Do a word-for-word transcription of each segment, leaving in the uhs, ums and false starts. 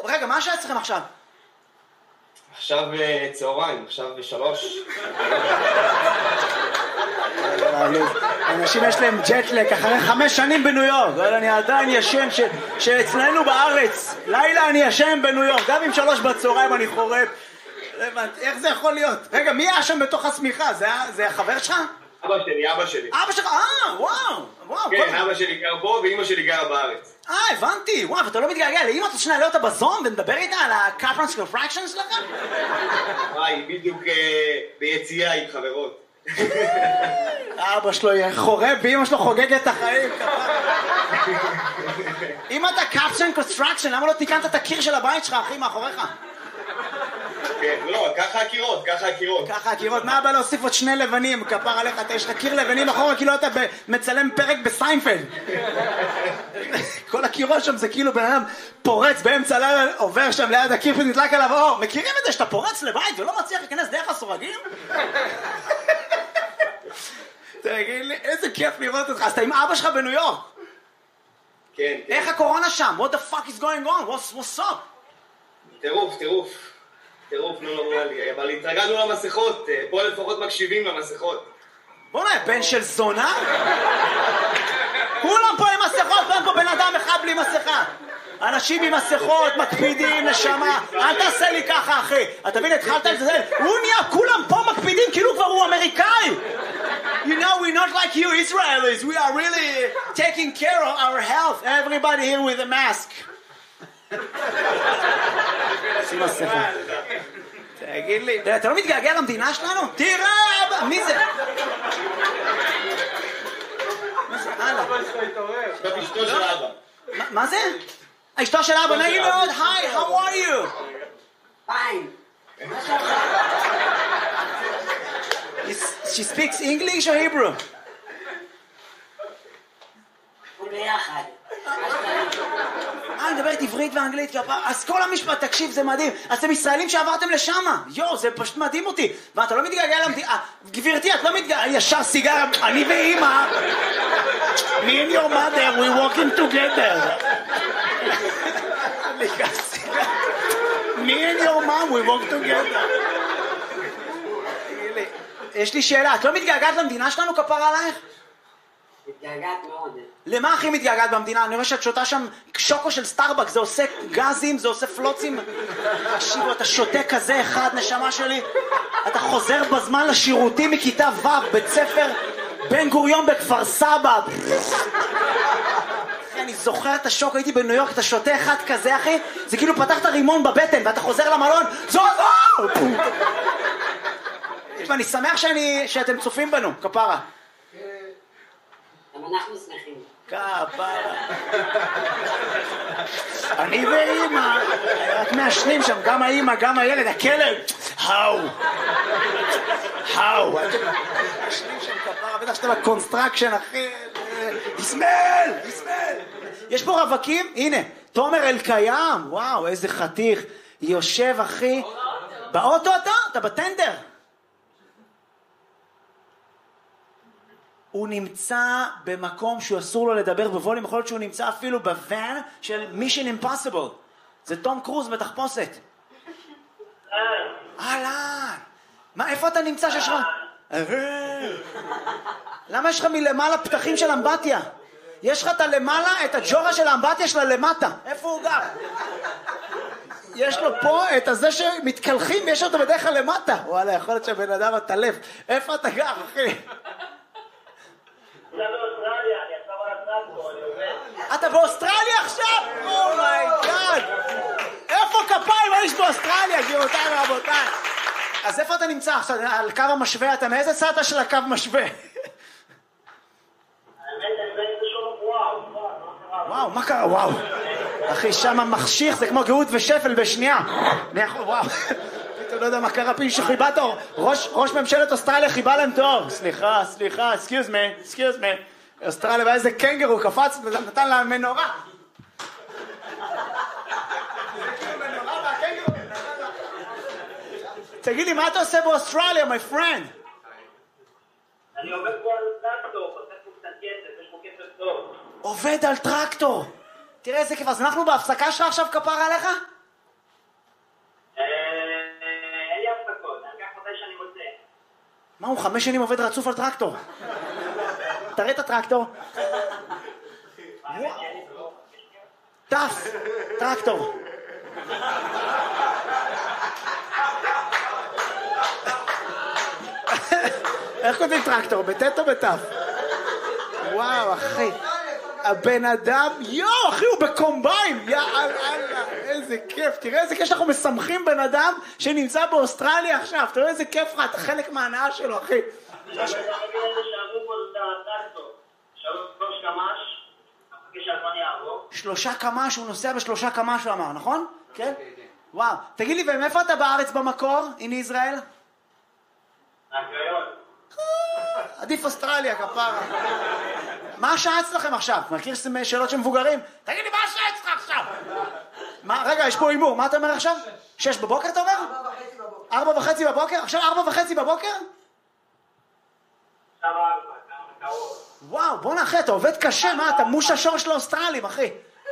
רגע, מה השעה אצלכם עכשיו? עכשיו צהריים, עכשיו בשלוש. אנשים יש להם ג'טלק אחרי חמש שנים בניו יורק, אבל אני עדיין ישן שאצלנו בארץ לילה אני ישן בניו יורק, גם עם שלוש בצהריים אני חורף. איך זה יכול להיות? רגע, מי היה שם בתוך הסמיכה? זה החבר שלך? אבא שלי, אבא שלי. אבא שלך, אה, וואו, וואו. כן, אבא שלי גר פה ואמא שלי גרה בארץ. אה, הבנתי, וואו, ואתה לא מתגעגע לאמא, אתה שנעלה אותה בזום ונדבר איתה על ה-Kaplan's Refraction שלכם? היי, בדיוק ביציאה עם חברות. אבא שלו חורב ואמא שלו חוגגת את החיים. אם אתה Kaplan's Refraction, למה לא תיקנת את הקיר של הבית שלך, אחי, מאחוריך? כן, לא, ככה הקירות, ככה הקירות. ככה הקירות, מה הבא להוסיף עוד שני לבנים, כפר עליך, אתה יש לך קיר לבנים אחורה, כאילו אתה מצלם פרק בסיינפלד. כל הקירות שם זה כאילו בן אדם פורץ באמצע הלילה, עובר שם ליד הקיר ונדלק עליו אור. מכירים את זה שאתה פורץ לבית ולא מצליח להיכנס דרך הסורגים? תגיד לי, איזה כיף לראות אותך. אז אתה עם אבא שלך בניו יורק. כן. איך הקורונה שם? What the fuck is going on? What's, what's up? טירוף, טירוף. טירוף, נו נורמלי, אבל התרגלנו למסכות, פה לפחות מקשיבים למסכות. בוא'נה, בן של זונה? כולם פה עם מסכות, אין פה בן אדם אחד בלי מסכה. אנשים עם מסכות, מקפידים, נשמה, אל תעשה לי ככה, אחי. אתה מבין, התחלת לזה, הוא נהיה, כולם פה מקפידים, כאילו כבר הוא אמריקאי. You know, we're not like you Israelis, we are really taking care of our health. Everybody here with a mask. שים מסכה. תגיד לי, אתה לא מתגעגע למדינה שלנו? תראה, מי זה? מה זה? הלאה. זאת אשתו של אבא. מה זה? אשתו של אבא, נגיד מאוד, היי, how are you? Fine. She speaks English or Hebrew? ביחד. אה, אני מדברת עברית ואנגלית, אז כל המשפט, תקשיב, זה מדהים. אז אתם ישראלים שעברתם לשם. יו, זה פשוט מדהים אותי. ואתה לא מתגעגע למדינה. גבירתי, את לא מתגעגע, ישר סיגר, אני ואמא. Me and your mother, we walking together. Me and your mom, we walk together. יש לי שאלה, את לא מתגעגעת למדינה שלנו, כפר עלייך? מתגעגעת מאוד. למה הכי מתגעגעת במדינה? אני רואה שאת שותה שם שוקו של סטארבק, זה עושה גזים, זה עושה פלוצים. תקשיבו, אתה שותה כזה אחד, נשמה שלי. אתה חוזר בזמן לשירותים מכיתה ו', בית ספר בן גוריון בכפר סבא. אני זוכר את השוק, הייתי בניו יורק, אתה שותה אחד כזה, אחי, זה כאילו פתחת רימון בבטן, ואתה חוזר למלון, זו זו! ואני שמח שאני, שאתם צופים בנו, כפרה. גם אנחנו שמחים. כפרה. אני ואמא, רק מעשנים שם, גם האמא, גם הילד, הכלב. האו. האו. מעשנים שם כפרה, בטח שאתה בקונסטרקשן, אחי. יסמל, יסמל. יש פה רווקים, הנה, תומר אלקיים, וואו, איזה חתיך. יושב, אחי. באוטו אתה? אתה בטנדר. הוא נמצא במקום שהוא אסור לו לדבר בווליום, יכול להיות שהוא נמצא אפילו בוואן של Mission Impossible. זה תום קרוז בתחפושת. אהלן. מה, איפה אתה נמצא שיש לך? למה יש לך מלמעלה פתחים של אמבטיה? יש לך את הלמעלה, את הג'ורה של האמבטיה שלה למטה. איפה הוא גר? יש לו פה את הזה שמתקלחים ויש אותו בדרך כלל למטה. וואלה, יכול להיות שבן אדם הטלף. איפה אתה גר, אחי? אתה באוסטרליה עכשיו? אומייגאד. איפה כפיים האיש באוסטרליה, גבירותיי ורבותיי? אז איפה אתה נמצא עכשיו? על קו המשווה? אתה מאיזה צד של הקו משווה? וואו, מה קרה? וואו. אחי, שם מחשיך, זה כמו גאות ושפל בשנייה. וואו. אתה לא יודע מה קרה, פי שחיבה תור. ראש ממשלת אוסטרליה חיבה להם תור. סליחה, סליחה, excuse me, excuse me. אוסטרליה, ואיזה קנגרו קפץ, נתן לה מנורה. תגיד לי, מה אתה עושה באוסטרליה, my friend? אני עובד פה על טרקטור, עושה פה קצת כסף, יש פה כסף טוב. עובד על טרקטור. תראה איזה כיף, אז אנחנו בהפסקה שלך עכשיו כפר עליך? מה, הוא חמש שנים עובד רצוף על טרקטור? תראה את הטרקטור. טף, טרקטור. איך כותבים טרקטור? בטט או בטף? וואו, אחי. הבן אדם, יו, אחי, הוא בקומביין. יא אללה, איזה כיף. תראה איזה כיף שאנחנו משמחים בן אדם שנמצא באוסטרליה עכשיו. תראה איזה כיף לך, אתה חלק מההנאה שלו, אחי. שלושה קמ"ש, הוא נוסע בשלושה קמ"ש, הוא אמר, נכון? כן? וואו. תגיד לי, ומאיפה אתה בארץ במקור, in ישראל? מהקריון. עדיף אוסטרליה, כפרה. מה השעה אצלכם עכשיו? מכיר שאלות של מבוגרים? תגיד לי, מה השעה אצלך עכשיו? מה, רגע, יש פה אימור, מה אתה אומר עכשיו? שש בבוקר אתה אומר? ארבע וחצי בבוקר. ארבע וחצי בבוקר? עכשיו ארבע וחצי בבוקר? עכשיו ארבע, כמה קרוב. וואו, בוא נאחי, אתה עובד קשה, מה, אתה מוש השור של האוסטרלים, אחי.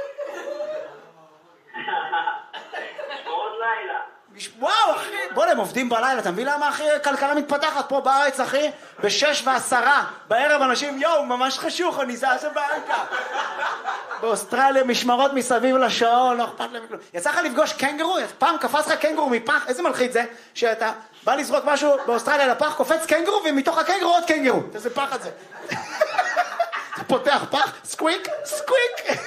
שמורות לילה. וואו, אחי, בוא, הם עובדים בלילה, אתה מבין למה, אחי, כלכלה מתפתחת פה בארץ, אחי, בשש ועשרה, בערב אנשים, יואו, ממש חשוך, אני זז הביתה. באוסטרליה, משמרות מסביב לשעון, לא אכפת להם כלום. יצא לך לפגוש קנגרו? פעם קפץ לך קנגרו מפח, איזה מלחיץ זה? שאתה בא לזרוק משהו באוסטרליה לפח, קופץ קנגרו, ומתוך הקנגרו עוד קנגרו. איזה פח את זה? אתה פותח פח, סקוויק, סקוויק.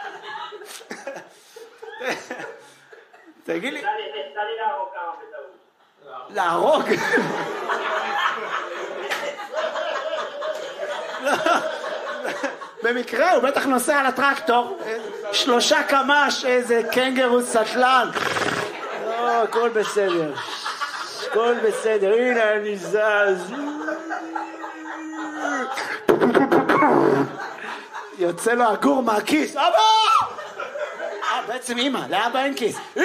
תגיד לי... תן לי להרוג כמה בטעות. להרוג? במקרה הוא בטח נוסע על הטרקטור, שלושה קמ"ש, איזה קנגרו סטלן. לא, הכל בסדר, הכל בסדר, הנה אני זז. יוצא לו הגור מהכיס, אבא! אה, בעצם אמא, לאבא אין כיס. אמא!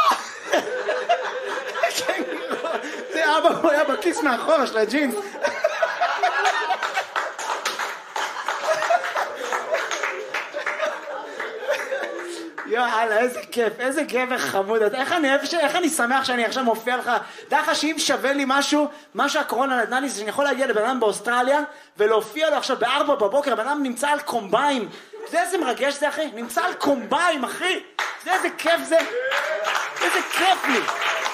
זה אבא, הוא היה בכיס מאחורה של הג'ינס. יאללה, איזה כיף, איזה גבר חמוד. איך אני, איך אני שמח שאני עכשיו מופיע לך. דע לך שאם שווה לי משהו, מה שהקורונה נתנה לי, זה שאני יכול להגיע לבן אדם באוסטרליה ולהופיע לו עכשיו בארבע בבוקר, הבן אדם נמצא על קומביים. אתה יודע איזה מרגש זה, אחי? נמצא על קומביים, אחי. אתה יודע איזה כיף זה? איזה כיף לי.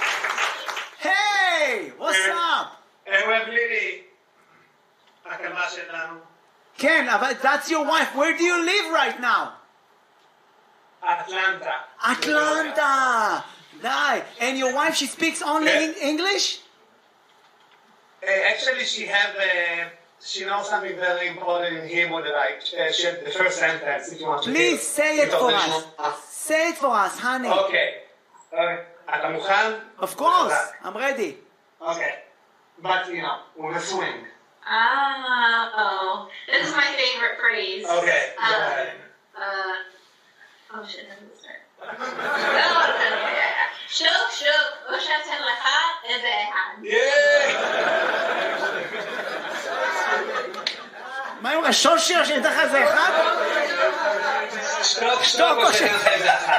היי, what's up? אוהב לילי, הכלבה שלנו. כן, אבל that's your wife. Where do you live right now? Atlanta. Atlanta. Nice. And your wife, she speaks only in English? Uh, actually, she have uh, she knows something very important in Hebrew that I uh, she the first sentence. If you want to Please hear. say it for us. Say it for us, honey. Okay. Okay. אתה מוכן? Of course. I'm ready. Okay. But you know, with a swing. Oh, this is my favorite phrase. Okay. Go Um, ahead. uh, oh shit, I'm gonna start. Oh, okay. שוק שוק, או שאתן לך איזה אחד. מה עם השושי שאני אתן לך איזה אחד? שטוק שטוק או ש... איזה אחד.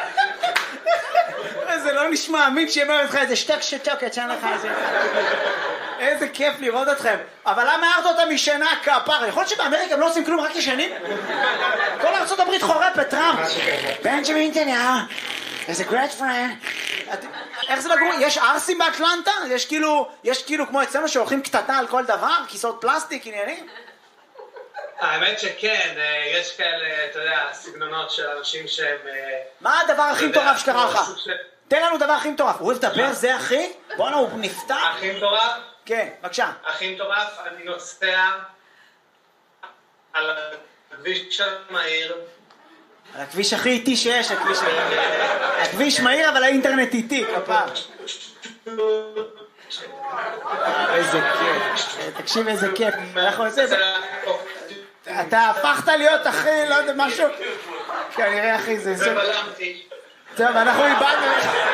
זה לא נשמע אמין שאומר לך איזה שטק שטוק, אתן לך איזה אחד. איזה כיף לראות אתכם. אבל למה הערת אותה משנה כפר? יכול להיות שבאמריקה הם לא עושים כלום, רק ישנים? כל ארצות הברית חורפת, טראמפ. בנג'מין נתניהו, איזה great friend. איך זה לגור? יש ארסים באטלנטה? יש כאילו, יש כאילו כמו אצלנו שהולכים קטטה על כל דבר? כיסאות פלסטיק, עניינים? האמת שכן, יש כאלה, אתה יודע, סגנונות של אנשים שהם... מה הדבר הכי מטורף שקרה לך? תן לנו דבר הכי מטורף. הוא לדבר זה אחי? בוא'נה, הוא נפתח? הכי מטורף? כן, בבקשה. הכי מטורף, אני נוסע על הכביש המהיר. על הכביש הכי איטי שיש, הכביש... הכביש מהיר, אבל האינטרנט איטי, כפר. איזה כיף. תקשיב איזה כיף. אנחנו עושים... אתה הפכת להיות אחי, לא יודע, משהו... כנראה אחי, זה... זה בלמתי. טוב, אנחנו איבדנו...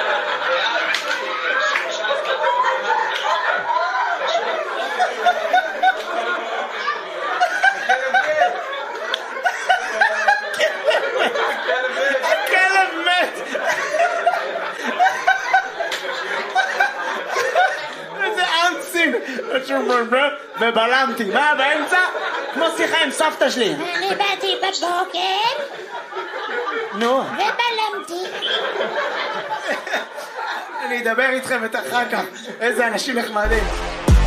הכלב מת! איזה אנסים! ובלמתי. מה באמצע? כמו שיחה עם סבתא שלי. אני באתי בבוקר נו, ובלמתי. אני אדבר איתכם את אחר כך. איזה אנשים נחמדים.